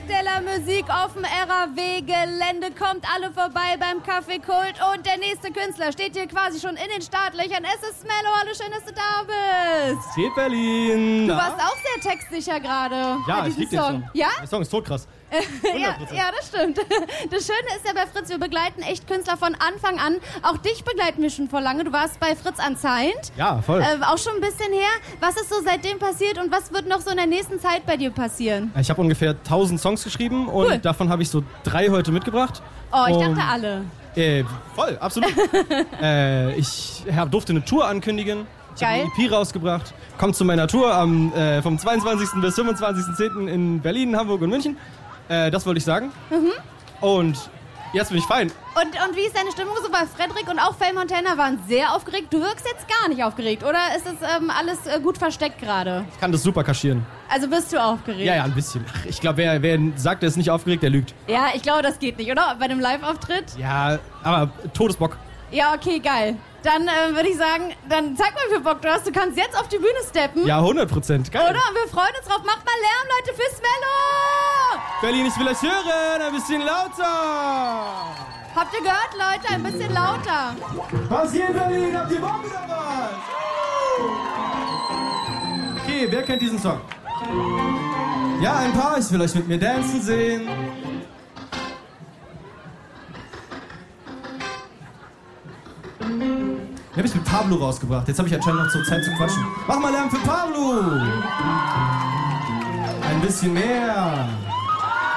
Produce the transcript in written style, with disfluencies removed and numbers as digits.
de la Musique auf dem RAW-Gelände. Kommt alle vorbei beim Kaffeekult. Und der nächste Künstler steht hier quasi schon in den Startlöchern. Es ist Smello. Hallo, schön, dass du da bist. Steht Berlin. Du warst auch sehr textsicher gerade. Ja, ich lieb den Song. Ja? Der Song ist todkrass. Ja, das stimmt. Das Schöne ist ja bei Fritz, wir begleiten echt Künstler von Anfang an. Auch dich begleiten wir schon vor lange. Du warst bei Fritz Unsigned. Ja, voll. Auch schon ein bisschen her. Was ist so seitdem passiert und was wird noch so in der nächsten Zeit bei dir passieren? Ich habe ungefähr 1000 Songs geschrieben und davon habe ich so 3 heute mitgebracht. Oh, ich dachte alle. Voll, absolut. Ich durfte eine Tour ankündigen. Ich habe eine EP rausgebracht. Kommt zu meiner Tour vom 22. bis 25.10. in Berlin, Hamburg und München. Das wollte ich sagen. Mhm. Und jetzt bin ich fein. Und wie ist deine Stimmung so? Weil Frederik und auch Faye Montana waren sehr aufgeregt. Du wirkst jetzt gar nicht aufgeregt, oder ist das alles gut versteckt gerade? Ich kann das super kaschieren. Also bist du aufgeregt? Ja, ein bisschen. Ach, ich glaube, wer sagt, er ist nicht aufgeregt, der lügt. Ja, ich glaube, das geht nicht, oder? Bei einem Live-Auftritt? Ja, aber Todesbock. Ja, okay, geil. Dann würde ich sagen, dann zeig mal, wie viel Bock du hast. Du kannst jetzt auf die Bühne steppen. Ja, 100%. Geil. Oder? Und wir freuen uns drauf. Macht mal Lärm, Leute, für Smello! Berlin, ich will euch hören. Ein bisschen lauter. Habt ihr gehört, Leute? Ein bisschen lauter. Was hier in Berlin? Habt ihr Bock oder was? Okay, wer kennt diesen Song? Ja, ein paar. Ich will euch mit mir dancen sehen. Den habe ich mit Pablo rausgebracht. Jetzt habe ich anscheinend noch so Zeit zu quatschen. Mach mal Lärm für Pablo! Ein bisschen mehr.